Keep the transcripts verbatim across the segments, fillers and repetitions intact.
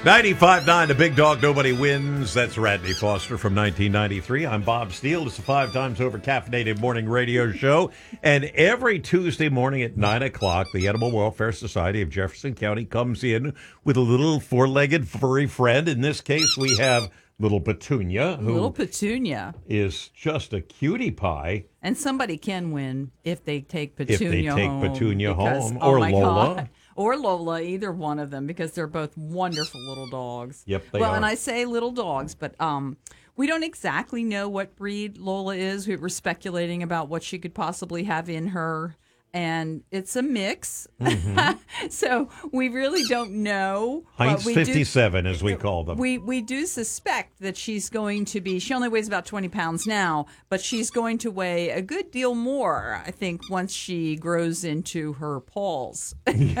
ninety-five point nine, The Big Dog, Nobody Wins. That's Radney Foster from nineteen ninety-three. I'm Bob Steele. It's a five times over caffeinated morning radio show. And every Tuesday morning at nine o'clock, the Animal Welfare Society of Jefferson County comes in with a little four-legged furry friend. In this case, we have little Petunia, who Little Petunia. is just a cutie pie. And somebody can win if they take If Petunia they take home. Petunia because- home, oh or my Lola. God. Or Lola, either one of them, because they're both wonderful little dogs. Yep, they well, are. and I say little dogs, but um, we don't exactly know what breed Lola is. We were speculating about what she could possibly have in her, and it's a mix. Mm-hmm. So we really don't know. Heinz but we do- fifty-seven, as we call them. We we do suspect that she's going to be, she only weighs about twenty pounds now, but she's going to weigh a good deal more, I think, once she grows into her paws.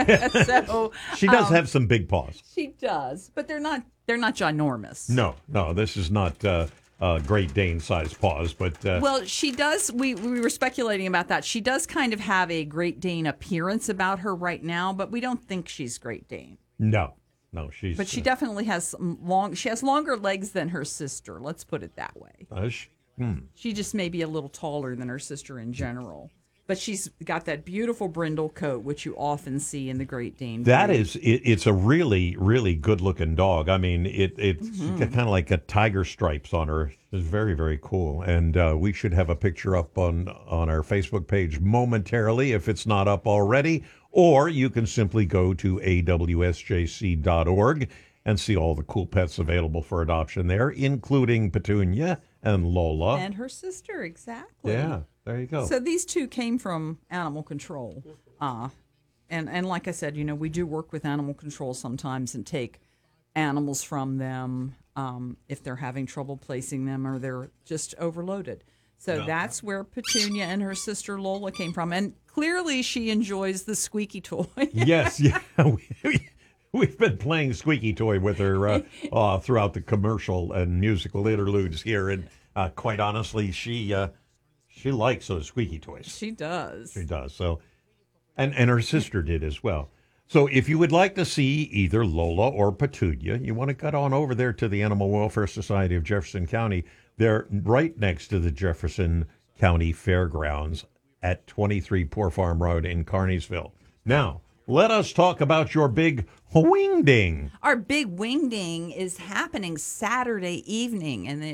so She does um, have some big paws. She does, but they're not they're not ginormous. No, no, this is not uh, uh, Great Dane-sized paws, but... Uh, Well, she does, we, we were speculating about that. She does kind of have a Great Dane appearance about her right now, but we don't think she's Great Dane. no, no, she's... But she uh, definitely has some long, she has longer legs than her sister, let's put it that way. uh, she- hmm. She just may be a little taller than her sister in general. But she's got that beautiful brindle coat, which you often see in the Great Dane. That breed. is, it, it's a really, really good-looking dog. I mean, it it's Mm-hmm. kind of like a tiger stripes on her. It's very, very cool. And uh, we should have a picture up on, on our Facebook page momentarily if it's not up already. Or you can simply go to A W S J C dot org and see all the cool pets available for adoption there, including Petunia and Lola. And her sister, exactly. Yeah, there you go. So these two came from animal control. Uh, and, and like I said, you know, we do work with animal control sometimes and take animals from them um, if they're having trouble placing them or they're just overloaded. So No. that's where Petunia and her sister Lola came from. And clearly she enjoys the squeaky toy. Yes, yeah. We, we've been playing squeaky toy with her uh, uh, throughout the commercial and musical interludes here, and uh, quite honestly, she uh, she likes those squeaky toys. She does. She does. So, and and her sister did as well. So, if you would like to see either Lola or Petunia, you want to cut on over there to the Animal Welfare Society of Jefferson County. They're right next to the Jefferson County Fairgrounds at twenty-three Poor Farm Road in Carneysville. Now, let us talk about your big wingding. Our big wingding is happening Saturday evening, and